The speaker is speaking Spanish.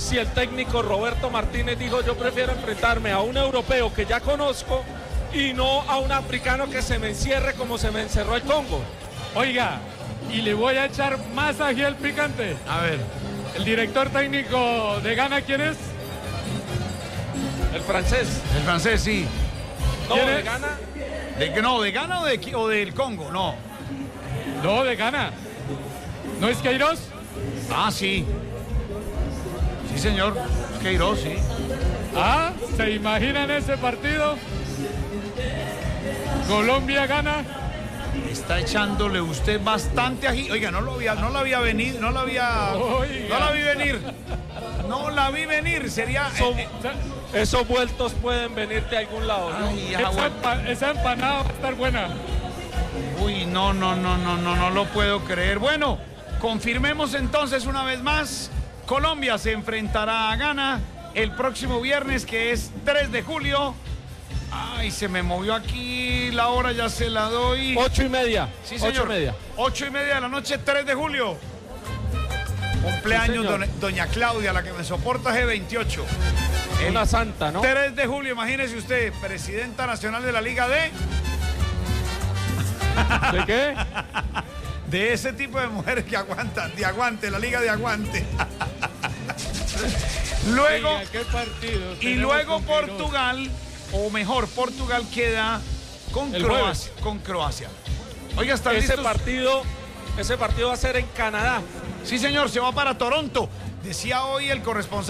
si el técnico Roberto Martínez dijo yo prefiero enfrentarme a un europeo que ya conozco y no a un africano que se me encierre como se me encerró el Congo. Oiga, y le voy a echar más ají al picante. A ver. ¿El director técnico de Ghana quién es? El francés. El francés, sí. No, ¿Quién de es? Ghana. ¿De Ghana o del Congo? No. No, de Ghana. ¿No es Queiroz? Ah, sí. Sí, señor. Queiroz, sí. Ah, ¿se imaginan ese partido? Colombia gana. Está echándole usted bastante ají. Oiga, no la vi venir. No la vi venir. Sería... Esos vueltos pueden venir de algún lado, ¿no? Ay, Esa empanada va a estar buena. Uy, no lo puedo creer. Bueno, confirmemos entonces una vez más. Colombia se enfrentará a Ghana el próximo viernes, que es 3 de julio. Ay, se me movió aquí la hora, ya se la doy. 8:30. Sí, señor. 8:30. 8:30 de la noche, 3 de julio. Cumpleaños Sí, doña Claudia, la que me soporta G28. Una santa, ¿no? 3 de julio, imagínese usted, presidenta nacional de la Liga D. ¿De qué? De ese tipo de mujeres que aguantan, de aguante, la Liga de Aguante. Luego, Oiga, ¿qué partido y tenemos luego con Queiroz? Portugal, o mejor, Portugal queda con El Croacia. Oiga, ¿están Ese listos? partido va a ser en Canadá. Sí, señor, se va para Toronto. Decía hoy el corresponsal